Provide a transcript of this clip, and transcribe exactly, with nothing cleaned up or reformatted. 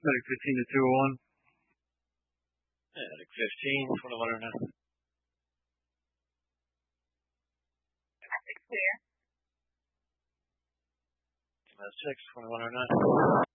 Medic fifteen to two oh one. Medic fifteen, twenty-one oh nine. Clear. Medic six, twenty-one oh nine.